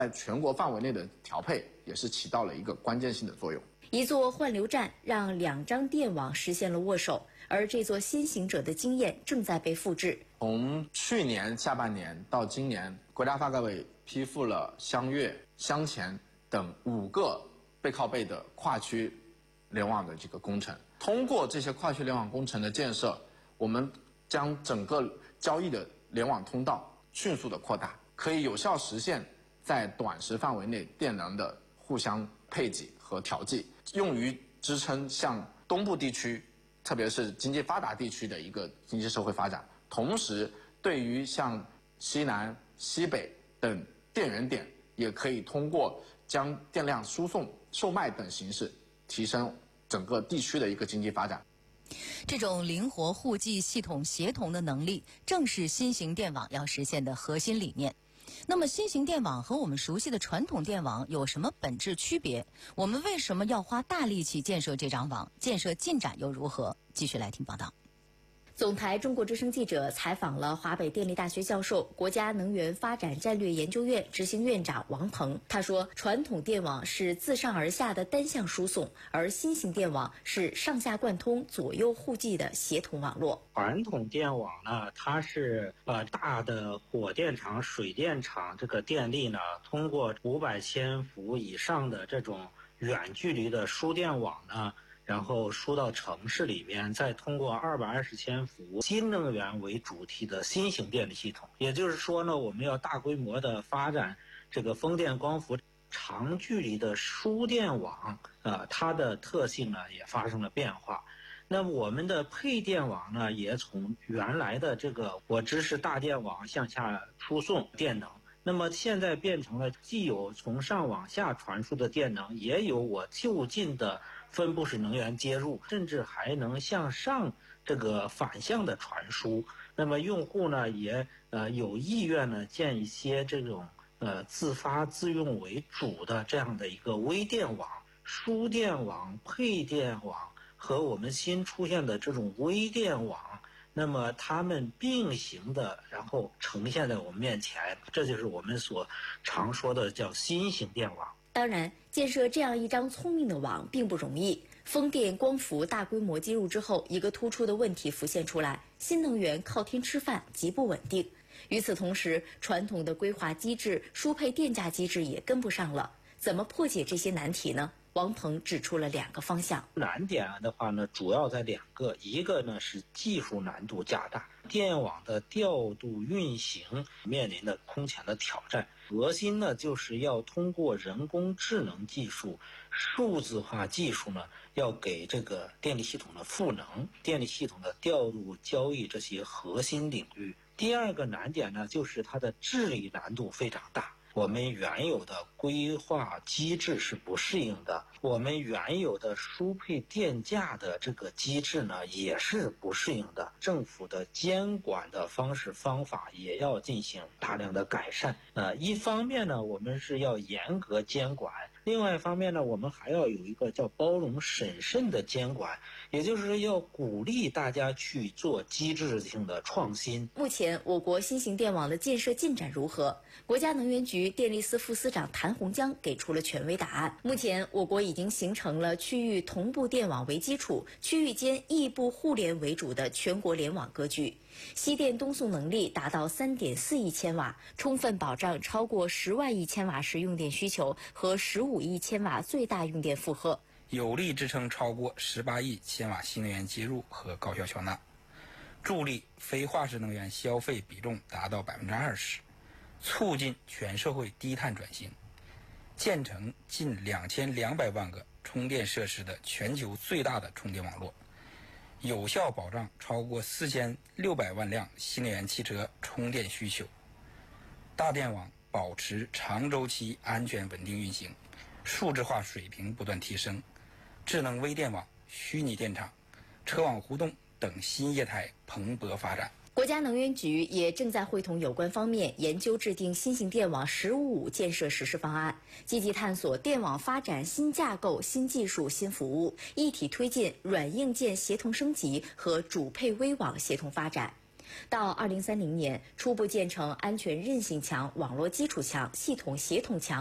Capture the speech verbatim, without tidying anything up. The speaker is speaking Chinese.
在全国范围内的调配也是起到了一个关键性的作用。 一座换流站让两张电网实现了握手，而这座先行者的经验正在被复制。 从去年下半年到今年，国家发改委批复了湘粤、湘黔等五个背靠背的跨区联网的这个工程。通过这些跨区联网工程的建设，我们将整个交易的联网通道迅速的扩大，可以有效实现在短时范围内电能的互相配给和调剂，用于支撑向东部地区，特别是经济发达地区的一个经济社会发展。同时，对于像西南、西北等电源点，也可以通过将电量输送、售卖等形式，提升整个地区的一个经济发展。 这种灵活互济、系统协同的能力，正是新型电网要实现的核心理念。那么新型电网和我们熟悉的传统电网有什么本质区别？我们为什么要花大力气建设这张网？建设进展又如何？继续来听报道。 总台中国之声记者采访了华北电力大学教授、国家能源发展战略研究院执行院长王鹏。他说，传统电网是自上而下的单向输送，而新型电网是上下贯通、左右互济的协同网络。 传统电网呢，它是呃大的火电厂、水电厂这个电力呢，通过五百千伏以上的这种远距离的输电网呢，然后输到城市里边，再通过二百二十千伏新能源为主题的新型电力系统。也就是说呢，我们要大规模的发展这个风电光伏长距离的输电网，呃，它的特性呢也发生了变化。那么我们的配电网呢，也从原来的这个我支持大电网向下输送电能，那么现在变成了既有从上往下传输的电能，也有我就近的分布式能源接入，甚至还能向上这个反向的传输。那么用户呢也呃有意愿呢建一些这种呃自发自用为主的这样的一个微电网、输电网、配电网和我们新出现的这种微电网，那么它们并行的，然后呈现在我们面前，这就是我们所常说的叫新型电网。 当然，建设这样一张聪明的网并不容易。风电、光伏大规模接入之后，一个突出的问题浮现出来：新能源靠天吃饭，极不稳定。与此同时，传统的规划机制、输配电价机制也跟不上了。怎么破解这些难题呢？王鹏指出了两个方向。 难点的话呢，主要在两个，一个呢是技术难度加大，电网的调度运行面临的空前的挑战。核心呢就是要通过人工智能技术、数字化技术呢，要给这个电力系统的赋能，电力系统的调度、交易这些核心领域。第二个难点呢，就是它的治理难度非常大。我们原有的规划机制是不适应的，我们原有的输配电价的这个机制呢也是不适应的，政府的监管的方式方法也要进行大量的改善。呃，一方面呢，我们是要严格监管，另外一方面呢，我们还要有一个叫包容审慎的监管，也就是要鼓励大家去做机制性的创新。 目前我国新型电网的建设进展如何？国家能源局电力司副司长谭洪江给出了权威答案。目前我国已经形成了区域同步电网为基础、区域间异步互联为主的全国联网格局，西电东送能力达到 三点四亿千瓦，充分保障超过十万亿千瓦时用电需求和十五亿千瓦最大用电负荷， 有力支撑超过十八亿千瓦新能源接入和高效缴纳，助力非化石能源消费比重达到 百分之二十， 促进全社会低碳转型，建成近两千两百万个充电设施的全球最大的充电网络，有效保障超过四千六百万辆新能源汽车充电需求。大电网保持长周期安全稳定运行，数字化水平不断提升，智能微电网、虚拟电厂、车网互动等新业态蓬勃发展。 国家能源局也正在会同有关方面研究制定新型电网“十五五”建设实施方案，积极探索电网发展新架构、新技术、新服务，一体推进软硬件协同升级和主配微网协同发展。 到二零三零年，初步建成安全韧性强、网络基础强、系统协同强、